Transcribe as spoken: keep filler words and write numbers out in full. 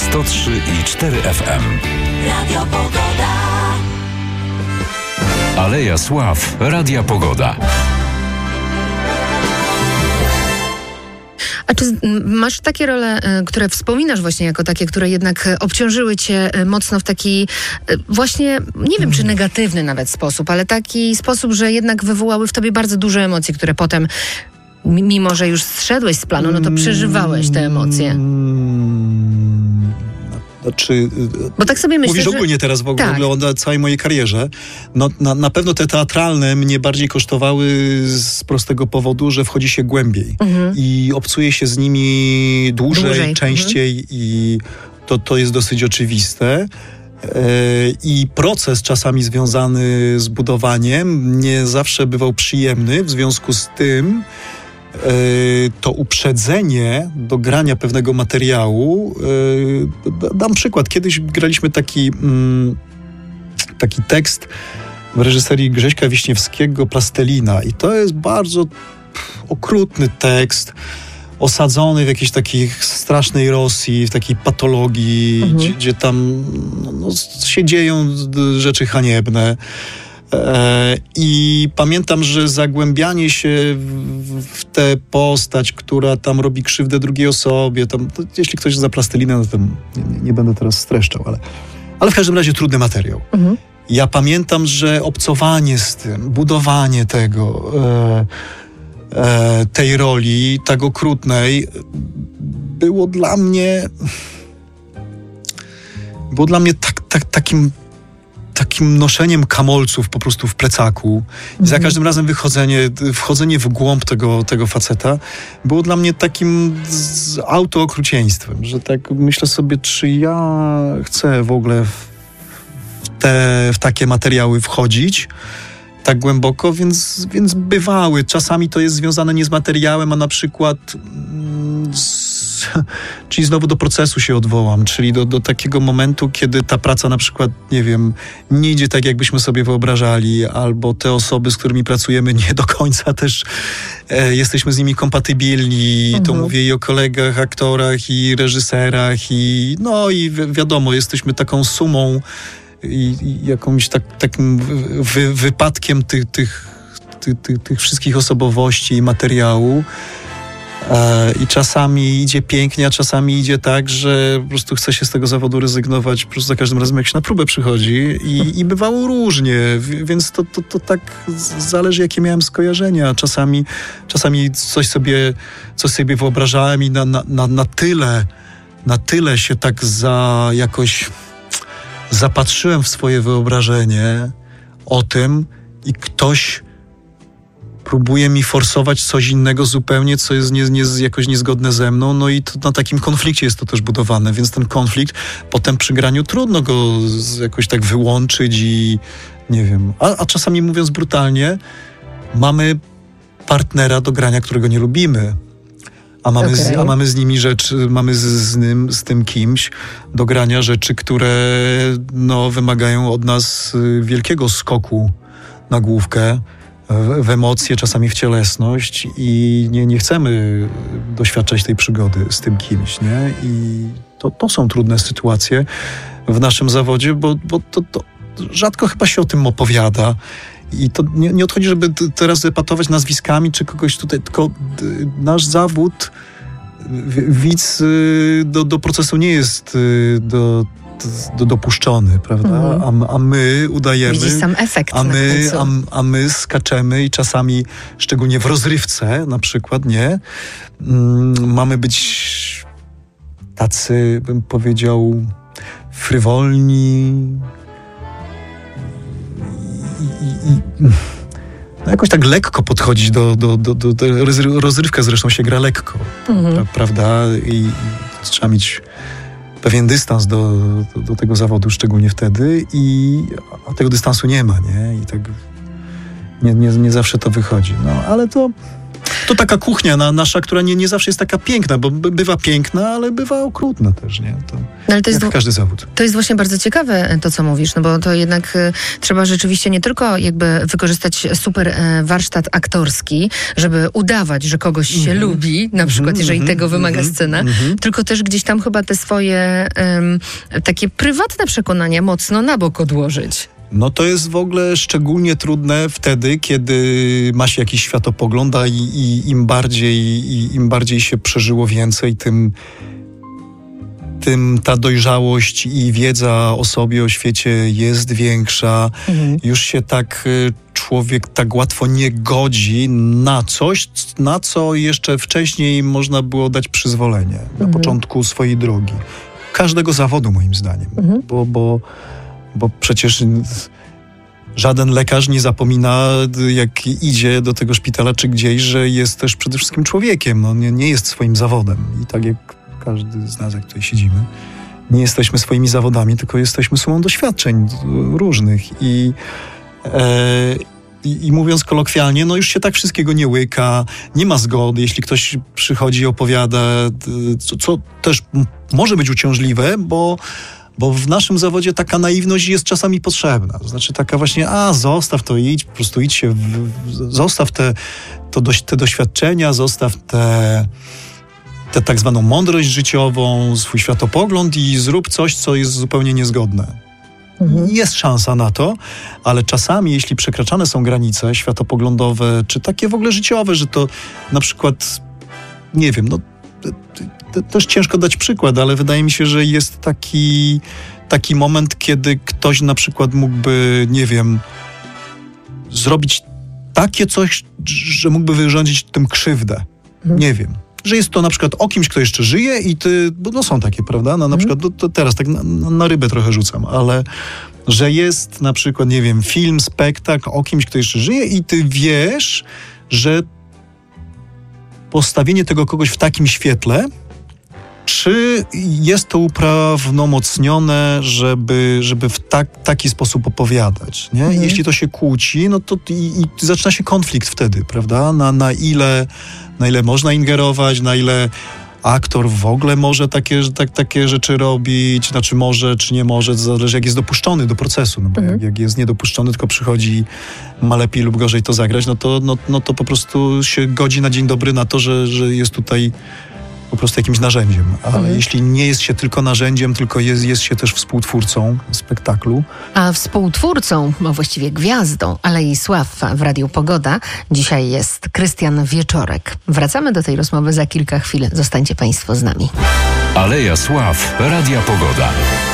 sto trzy i cztery F M. Radio Pogoda. Aleja Sław, Radia Pogoda. A czy masz takie role, które wspominasz właśnie jako takie, które jednak obciążyły cię mocno w taki właśnie, nie wiem czy negatywny nawet sposób, ale taki sposób, że jednak wywołały w tobie bardzo duże emocje, które potem, mimo że już zszedłeś z planu, no to przeżywałeś te emocje? Znaczy, bo tak sobie myślę, mówisz że... ogólnie teraz w ogóle tak. o całej mojej karierze. No, na, na pewno te teatralne mnie bardziej kosztowały z prostego powodu, że wchodzi się głębiej mhm. i obcuje się z nimi dłużej, dłużej. częściej mhm. i to, to jest dosyć oczywiste. I proces czasami związany z budowaniem nie zawsze bywał przyjemny, w związku z tym to uprzedzenie do grania pewnego materiału. Dam przykład. Kiedyś graliśmy taki, taki tekst w reżyserii Grześka Wiśniewskiego, Plastelina, i to jest bardzo okrutny tekst, osadzony w jakiejś takiej strasznej Rosji, w takiej patologii, mhm. gdzie, gdzie tam no, no, się dzieją rzeczy haniebne. E, I pamiętam, że zagłębianie się w, w tę postać, która tam robi krzywdę drugiej osobie, tam, to, jeśli ktoś za Plastelinę, no to nie, nie będę teraz streszczał, ale, ale w każdym razie trudny materiał. Mhm. Ja pamiętam, że obcowanie z tym, budowanie tego, e, e, tej roli tak okrutnej było dla mnie było dla mnie tak, tak, takim takim noszeniem kamolców po prostu w plecaku. I za każdym razem wychodzenie, wchodzenie w głąb tego, tego faceta było dla mnie takim autookrucieństwem, że tak myślę sobie, czy ja chcę w ogóle w, te, w takie materiały wchodzić tak głęboko, więc, więc bywały. Czasami to jest związane nie z materiałem, a na przykład z, czyli znowu do procesu się odwołam, czyli do, do takiego momentu, kiedy ta praca na przykład, nie wiem, nie idzie tak, jakbyśmy sobie wyobrażali, albo te osoby, z którymi pracujemy, nie do końca też e, jesteśmy z nimi kompatybilni. Mhm. To mówię i o kolegach, aktorach i reżyserach i no i wi- wiadomo, jesteśmy taką sumą i, i jakąś tak, takim wy, wypadkiem tych, tych, tych, tych, tych wszystkich osobowości i materiału. I czasami idzie pięknie, a czasami idzie tak, że po prostu chce się z tego zawodu rezygnować po prostu za każdym razem, jak się na próbę przychodzi i, i bywało różnie, więc to, to, to tak zależy, jakie miałem skojarzenia. Czasami, czasami coś sobie, coś sobie wyobrażałem i na, na, na, na tyle, na tyle się tak za jakoś zapatrzyłem w swoje wyobrażenie o tym i ktoś próbuje mi forsować coś innego zupełnie, co jest nie, nie, jakoś niezgodne ze mną, no i to, na takim konflikcie jest to też budowane, więc ten konflikt potem przy graniu trudno go z, jakoś tak wyłączyć i nie wiem, a, a czasami mówiąc brutalnie, mamy partnera do grania, którego nie lubimy, a mamy, okay. z, a mamy z nimi rzeczy, mamy z, z, nim, z tym kimś do grania rzeczy, które no, wymagają od nas wielkiego skoku na główkę, w emocje, czasami w cielesność i nie, nie chcemy doświadczać tej przygody z tym kimś, nie? I to, to są trudne sytuacje w naszym zawodzie, bo, bo to, to rzadko chyba się o tym opowiada. I to nie, nie odchodzi, żeby teraz epatować nazwiskami czy kogoś tutaj, tylko nasz zawód, widz do, do procesu nie jest do Do, dopuszczony, prawda? Mm. A, a my udajemy... Widzisz sam efekt. A my, a, a my skaczemy i czasami, szczególnie w rozrywce na przykład, nie? Mm, mamy być tacy, bym powiedział, frywolni i, i, i no jakoś tak lekko podchodzić do, do, do, do, do rozrywka zresztą się gra lekko, mm. pra, prawda? I, i trzeba mieć pewien dystans do, do, do tego zawodu, szczególnie wtedy, i a tego dystansu nie ma, nie? I tak nie, nie, nie zawsze to wychodzi. No, ale to To taka kuchnia na, nasza, która nie, nie zawsze jest taka piękna, bo by, bywa piękna, ale bywa okrutna też, nie? To, no, ale to jest jak każdy zawód. To jest właśnie bardzo ciekawe to, co mówisz, no bo to jednak y, trzeba rzeczywiście nie tylko jakby wykorzystać super y, warsztat aktorski, żeby udawać, że kogoś się mm-hmm. lubi, na przykład, mm-hmm. jeżeli tego wymaga mm-hmm. scena, mm-hmm. tylko też gdzieś tam chyba te swoje y, takie prywatne przekonania mocno na bok odłożyć. No to jest w ogóle szczególnie trudne wtedy, kiedy ma się jakiś światopogląd, i, i im bardziej, i, im bardziej się przeżyło więcej, tym, tym ta dojrzałość i wiedza o sobie, o świecie jest większa. Mhm. Już się tak człowiek tak łatwo nie godzi na coś, na co jeszcze wcześniej można było dać przyzwolenie na mhm. początku swojej drogi. Każdego zawodu, moim zdaniem. Mhm. Bo, bo Bo przecież żaden lekarz nie zapomina, jak idzie do tego szpitala czy gdzieś, że jest też przede wszystkim człowiekiem. No, nie, nie jest swoim zawodem. I tak jak każdy z nas, jak tutaj siedzimy, nie jesteśmy swoimi zawodami, tylko jesteśmy sumą doświadczeń różnych. I, e, i, i mówiąc kolokwialnie, no już się tak wszystkiego nie łyka, nie ma zgody. Jeśli ktoś przychodzi i opowiada, co, co też może być uciążliwe, bo Bo w naszym zawodzie taka naiwność jest czasami potrzebna. To znaczy taka właśnie, a zostaw to idź, po prostu idź się, w, w, zostaw te, to doś, te doświadczenia, zostaw te, te tak zwaną mądrość życiową, swój światopogląd i zrób coś, co jest zupełnie niezgodne. Mhm. Jest szansa na to, ale czasami, jeśli przekraczane są granice światopoglądowe, czy takie w ogóle życiowe, że to na przykład, nie wiem, no to też ciężko dać przykład, ale wydaje mi się, że jest taki, taki moment, kiedy ktoś na przykład mógłby, nie wiem, zrobić takie coś, że mógłby wyrządzić tym krzywdę. Mhm. Nie wiem. Że jest to na przykład o kimś, kto jeszcze żyje i ty, bo no są takie, prawda? No, na mhm. przykład, no, to teraz tak na, na rybę trochę rzucam, ale że jest na przykład, nie wiem, film, spektakl o kimś, kto jeszcze żyje i ty wiesz, że postawienie tego kogoś w takim świetle, czy jest to uprawomocnione, żeby, żeby w tak, taki sposób opowiadać, nie? Mhm. Jeśli to się kłóci, no to i, i zaczyna się konflikt wtedy, prawda? Na, na, ile, na ile można ingerować, na ile aktor w ogóle może takie, tak, takie rzeczy robić, znaczy może, czy nie może, to zależy jak jest dopuszczony do procesu, no bo mhm. jak, jak jest niedopuszczony, tylko przychodzi, ma lepiej lub gorzej to zagrać, no to, no, no to po prostu się godzi na dzień dobry na to, że, że jest tutaj po prostu jakimś narzędziem, ale mhm. jeśli nie jest się tylko narzędziem, tylko jest, jest się też współtwórcą spektaklu. A współtwórcą, bo właściwie gwiazdą Alei Sław w Radiu Pogoda dzisiaj jest Krystian Wieczorek. Wracamy do tej rozmowy za kilka chwil. Zostańcie Państwo z nami. Aleja Sław, Radia Pogoda.